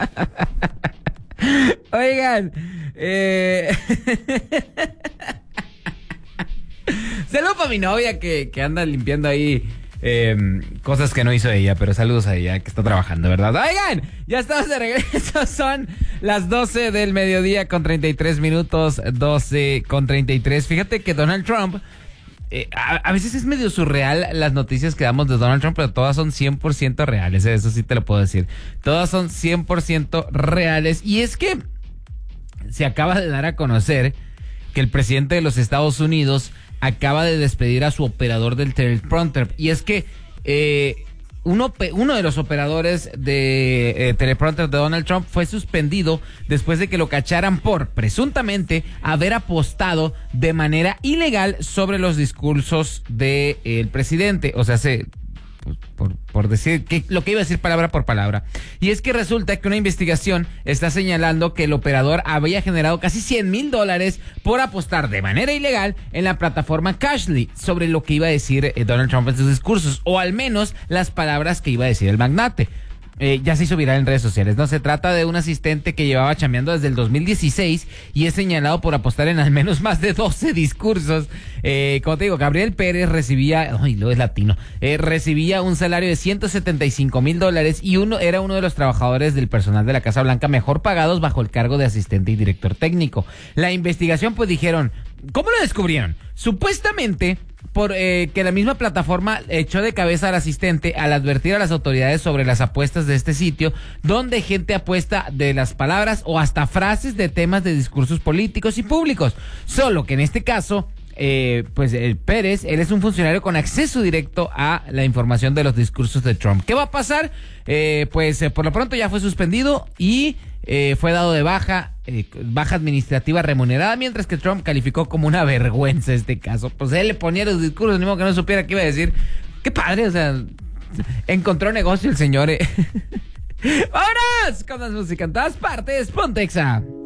Oigan, saludos para mi novia que anda limpiando ahí cosas que no hizo ella, pero saludos a ella que está trabajando, ¿verdad? Oigan, ya estamos de regreso, son las 12 del mediodía con 33 minutos, 12 con 33. Fíjate que Donald Trump, a veces es medio surreal las noticias que damos de Donald Trump, pero todas son 100% reales, eso sí te lo puedo decir. Todas son 100% reales, y es que se acaba de dar a conocer que el presidente de los Estados Unidos acaba de despedir a su operador del teleprompter. Y es que uno de los operadores de teleprompter de Donald Trump fue suspendido después de que lo cacharan por, presuntamente, haber apostado de manera ilegal sobre los discursos del presidente. O sea, por decir lo que iba a decir palabra por palabra. Y es que resulta que una investigación está señalando que el operador había generado casi $100,000 por apostar de manera ilegal en la plataforma Cashly sobre lo que iba a decir Donald Trump en sus discursos, o al menos las palabras que iba a decir el magnate. Ya se hizo viral en redes sociales, ¿no? Se trata de un asistente que llevaba chambeando desde el 2016 y es señalado por apostar en al menos más de 12 discursos. Como te digo, Gabriel Pérez recibía, lo es latino, recibía un salario de $175,000 y era uno de los trabajadores del personal de la Casa Blanca mejor pagados bajo el cargo de asistente y director técnico. La investigación, pues dijeron, ¿cómo lo descubrieron? Supuestamente por que la misma plataforma echó de cabeza al asistente al advertir a las autoridades sobre las apuestas de este sitio, donde gente apuesta de las palabras o hasta frases de temas de discursos políticos y públicos. Solo que en este caso, pues el Pérez, él es un funcionario con acceso directo a la información de los discursos de Trump. ¿Qué va a pasar? Por lo pronto ya fue suspendido y fue dado de baja administrativa remunerada, mientras que Trump calificó como una vergüenza este caso. Pues él le ponía los discursos, ni modo que no supiera qué iba a decir. Qué padre, o sea, encontró negocio el señor. ¡Vámonos! Con las músicas en todas partes, Pontexa.